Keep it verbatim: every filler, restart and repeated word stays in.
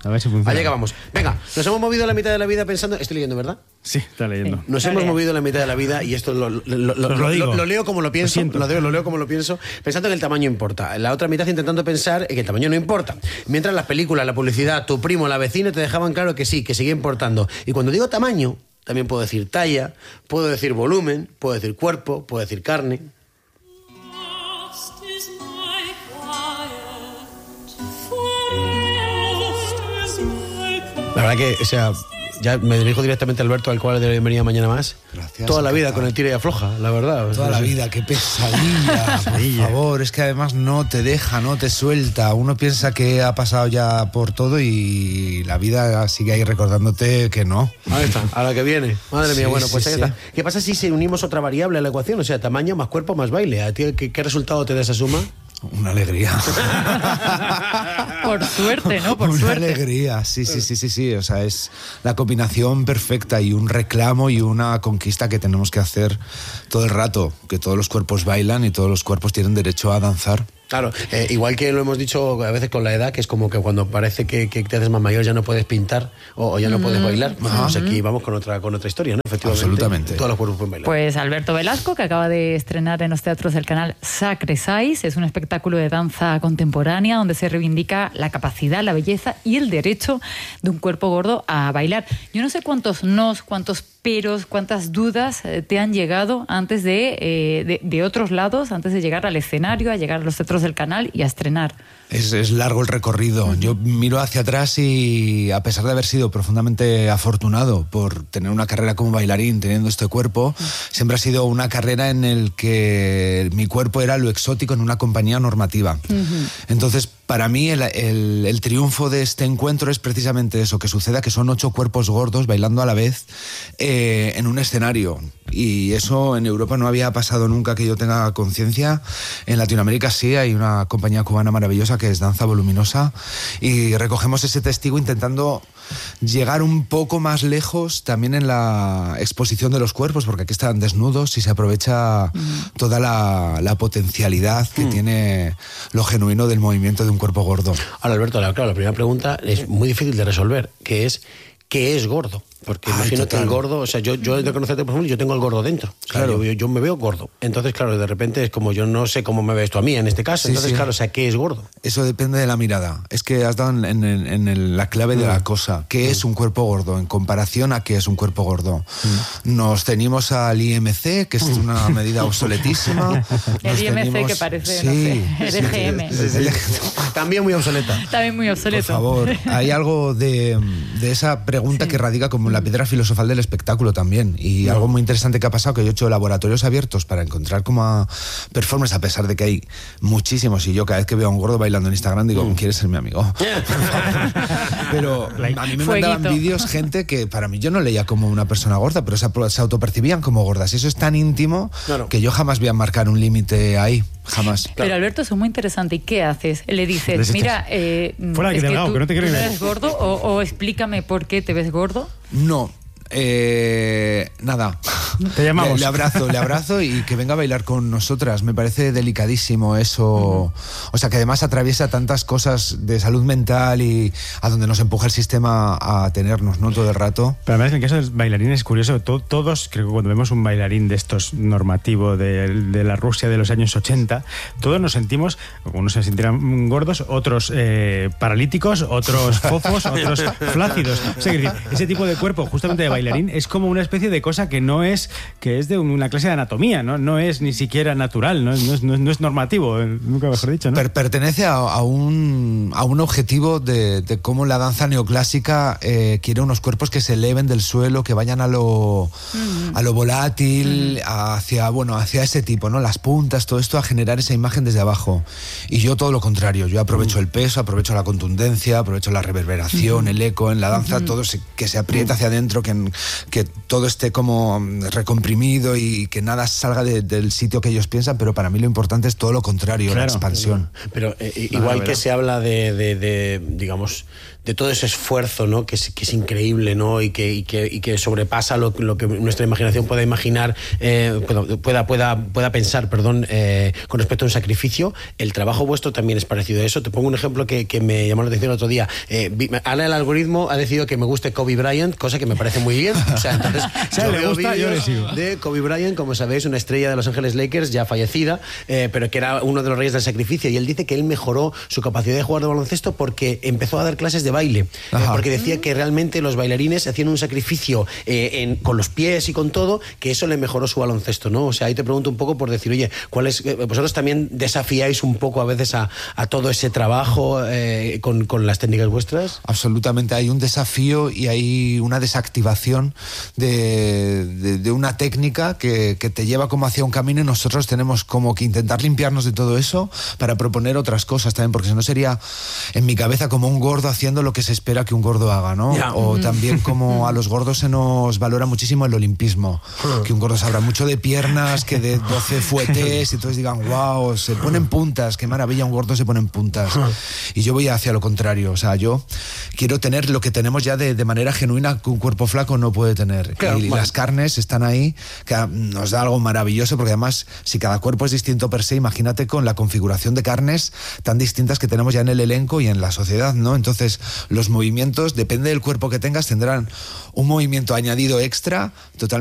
A ver si funciona. Allá que vamos. Venga, nos hemos movido la mitad de la vida pensando... Estoy leyendo, ¿verdad? Sí, está leyendo. Nos hemos movido la mitad de la vida y esto lo, lo, lo, lo, lo, digo. lo, lo leo como lo pienso, lo, lo, leo, lo leo como lo pienso, pensando que el tamaño importa. La otra mitad intentando pensar que el tamaño no importa. Mientras las películas, la publicidad, tu primo, la vecina te dejaban claro que sí, que sigue importando. Y cuando digo tamaño, también puedo decir talla, puedo decir volumen, puedo decir cuerpo, puedo decir carne. La verdad que, o sea, ya me dirijo directamente a Alberto, al cual de venir mañana más. Gracias. Toda la vida con el tira y afloja, la verdad. Toda la vida, qué pesadilla, por favor. Es que además no te deja, no te suelta. Uno piensa que ha pasado ya por todo y la vida sigue ahí recordándote que no. Ahí está, a la que viene. Madre mía, Sí, bueno, pues sí, ahí sí. está. ¿Qué pasa si se unimos otra variable a la ecuación? O sea, tamaño más cuerpo más baile. ¿A ti qué, qué resultado te da esa suma? Una alegría. Por suerte, ¿no? Por Una suerte. alegría, sí, sí, sí, sí, sí. O sea, es la combinación perfecta y un reclamo y una conquista que tenemos que hacer todo el rato. Que todos los cuerpos bailan y todos los cuerpos tienen derecho a danzar. Claro, eh, igual que lo hemos dicho a veces con la edad, que es como que cuando parece que, que te haces más mayor ya no puedes pintar o, o ya no puedes bailar. Bueno, pues aquí vamos con otra con otra historia, ¿no? Efectivamente. Absolutamente. Todos los cuerpos pueden bailar. Pues Alberto Velasco, que acaba de estrenar en los teatros del canal Sacre Sais, es un espectáculo de danza contemporánea donde se reivindica la capacidad, la belleza y el derecho de un cuerpo gordo a bailar. Yo no sé cuántos nos, cuántos peros, cuántas dudas te han llegado antes de, eh, de, de otros lados, antes de llegar al escenario, a llegar a los teatros del canal y a estrenar. Es, es largo el recorrido. Yo miro hacia atrás y a pesar de haber sido profundamente afortunado por tener una carrera como bailarín, teniendo este cuerpo, siempre ha sido una carrera en el que mi cuerpo era lo exótico en una compañía normativa. Uh-huh. Entonces, para mí el, el, el triunfo de este encuentro es precisamente eso, que suceda que son ocho cuerpos gordos bailando a la vez eh, en un escenario. Y eso en Europa no había pasado nunca que yo tenga conciencia. En Latinoamérica sí, hay una compañía cubana maravillosa que es Danza Voluminosa y recogemos ese testigo intentando llegar un poco más lejos también en la exposición de los cuerpos, porque aquí están desnudos y se aprovecha mm. toda la, la potencialidad que mm. tiene lo genuino del movimiento de un cuerpo gordo. Ahora, Alberto, claro, la primera pregunta es muy difícil de resolver, que es ¿qué es gordo? Porque Ay, imagino total. que el gordo, o sea, yo, yo de conocerte por ejemplo, yo tengo el gordo dentro. O sea, Claro. yo, yo me veo gordo. Entonces, claro, de repente es como yo no sé cómo me ves tú a mí en este caso. Sí, Entonces, sí. claro, o sea, ¿qué es gordo? Eso depende de la mirada. Es que has dado en, en, en el, la clave de la cosa. ¿Qué es un cuerpo gordo en comparación a qué es un cuerpo gordo? Nos ceñimos al I M C, que es una medida obsoletísima. El Nos I M C ceñimos- que parece, sí, no sé, el sí, E G M. sí, sí, sí. También muy obsoleta. También muy Por obsoleto. favor, hay algo de, de esa pregunta Sí. que radica como en la piedra filosofal del espectáculo también. Y No. algo muy interesante que ha pasado, que yo he hecho laboratorios abiertos para encontrar como a performers, a pesar de que hay muchísimos. Y yo cada vez que veo a un gordo bailando en Instagram digo, ¿quieres ser mi amigo? Pero a mí me Fueguito. mandaban vídeos gente que para mí yo no leía como una persona gorda, pero se, se autopercibían como gordas. Y eso es tan íntimo Claro. que yo jamás voy a marcar un límite ahí. Jamás. Pero Alberto, eso es muy interesante. ¿Y qué haces? Le dices, Les echas- mira, eh, Fuera, es que delgado, tú, que no te quiero tú ni ver. eres gordo o, o explícame por qué te ves gordo. No. Eh, nada. Te llamamos. Le, le abrazo, le abrazo y que venga a bailar con nosotras. Me parece delicadísimo eso. Uh-huh. O sea, que además atraviesa tantas cosas de salud mental y a donde nos empuja el sistema a tenernos, ¿no? Todo el rato. Pero además en el caso de los bailarines es curioso, to- todos, creo que cuando vemos un bailarín de estos normativo de, de la Rusia de los años ochenta, todos nos sentimos, unos se sentirán gordos, otros eh, paralíticos, otros fofos, otros flácidos. O sea, que decir, ese tipo de cuerpo justamente de bailarín es como una especie de cosa que no es, que es de una clase de anatomía, no, no es ni siquiera natural, no, no, es, no, es, no es normativo, nunca mejor dicho, ¿no? Per- pertenece a, a, un, a un objetivo de, de cómo la danza neoclásica eh, quiere unos cuerpos que se eleven del suelo, que vayan a lo, mm. a lo volátil, mm. hacia, bueno, hacia ese tipo, ¿no? Las puntas, todo esto, a generar esa imagen desde abajo. Y yo todo lo contrario, yo aprovecho mm. el peso, aprovecho la contundencia, aprovecho la reverberación, mm. el eco en la danza, mm. todo se, que se aprieta hacia adentro, que, mm, que todo esté como recomprimido y que nada salga de, del sitio que ellos piensan, pero para mí lo importante es todo lo contrario, claro, la expansión. Pero eh, igual que se habla de, de, de, digamos, de todo ese esfuerzo, ¿no? que, es, que es increíble, ¿no? y, que, y, que, y que sobrepasa lo, lo que nuestra imaginación pueda imaginar, eh, pueda, pueda, pueda pensar, perdón, eh, con respecto a un sacrificio. El trabajo vuestro también es parecido a eso. Te pongo un ejemplo que, que me llamó la atención el otro día. Eh, ahora el algoritmo ha decidido que me guste Kobe Bryant, cosa que me parece muy bien. O sea, entonces, o sea, yo le gusta, yo le sigo. De Kobe Bryant, como sabéis, una estrella de Los Ángeles Lakers, ya fallecida, eh, pero que era uno de los reyes del sacrificio. Y él dice que él mejoró su capacidad de jugar de baloncesto porque empezó a dar clases de baile. Ajá. Porque decía que realmente los bailarines hacían un sacrificio eh, en, con los pies y con todo, que eso le mejoró su baloncesto, ¿no? O sea, ahí te pregunto un poco por decir, oye, ¿cuál es, eh, vosotros también desafiáis un poco a veces a, a todo ese trabajo eh, con, con las técnicas vuestras? Absolutamente, hay un desafío y hay una desactivación de, de, de una técnica que, que te lleva como hacia un camino, y nosotros tenemos como que intentar limpiarnos de todo eso para proponer otras cosas también, porque si no sería en mi cabeza como un gordo haciendo lo que se espera que un gordo haga, ¿no? Yeah. O también como a los gordos se nos valora muchísimo el olimpismo, que un gordo sabrá mucho de piernas, que de doce fuetes, y todos digan, wow, se ponen puntas, qué maravilla, un gordo se pone en puntas. Y yo voy hacia lo contrario, o sea, yo quiero tener lo que tenemos ya de, de manera genuina que un cuerpo flaco no puede tener. Claro, y bueno. Las carnes están ahí, que nos da algo maravilloso, porque además, si cada cuerpo es distinto per se, imagínate con la configuración de carnes tan distintas que tenemos ya en el elenco y en la sociedad, ¿no? Entonces, los movimientos, depende del cuerpo que tengas, tendrán un movimiento añadido extra totalmente